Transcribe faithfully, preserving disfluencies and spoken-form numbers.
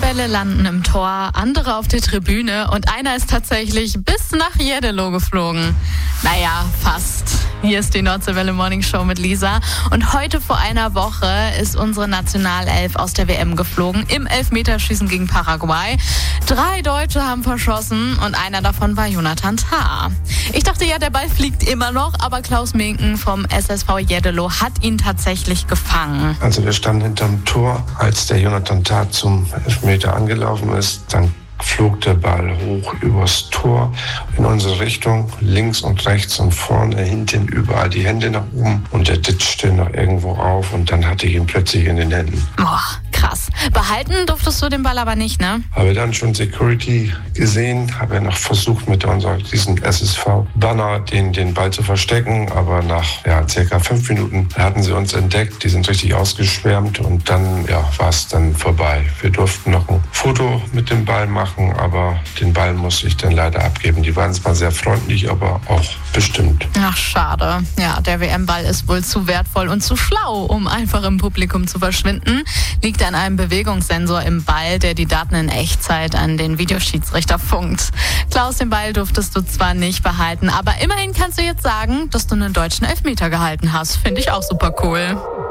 Bälle landen im Tor, andere auf der Tribüne und einer ist tatsächlich bis nach Jeddelo geflogen. Naja, fast. Hier ist die Nordseewelle Morning Show mit Lisa. Und heute vor einer Woche ist unsere Nationalelf aus der W M geflogen im Elfmeterschießen gegen Paraguay. Drei Deutsche haben verschossen und einer davon war Jonathan Tah. Ich dachte ja, der Ball fliegt immer noch, aber Klaus Minken vom S S V Jeddelo hat ihn tatsächlich gefangen. Also wir standen hinterm Tor, als der Jonathan Tah zum Elfmeter angelaufen ist. Dann flog der Ball hoch übers Tor in unsere Richtung, links und rechts und vorne, hinten, überall die Hände nach oben und der ditchte noch irgendwo auf und dann hatte ich ihn plötzlich in den Händen. Boah, krass. Behalten durftest du den Ball aber nicht, ne? Habe dann schon Security gesehen, habe ja noch versucht mit unserem, diesem S S V-Banner den, den Ball zu verstecken, aber nach ja, circa fünf Minuten hatten sie uns entdeckt, die sind richtig ausgeschwärmt und dann ja, war es dann vorbei. Wir durften noch ein Foto mit dem Ball machen, aber den Ball musste ich dann leider abgeben. Die waren zwar sehr freundlich, aber auch bestimmt. Ach, schade. Ja, der W M-Ball ist wohl zu wertvoll und zu schlau, um einfach im Publikum zu verschwinden. Liegt an einem Bewegungssensor im Ball, der die Daten in Echtzeit an den Videoschiedsrichter funkt. Klaus, den Ball durftest du zwar nicht behalten, aber immerhin kannst du jetzt sagen, dass du einen deutschen Elfmeter gehalten hast. Finde ich auch super cool.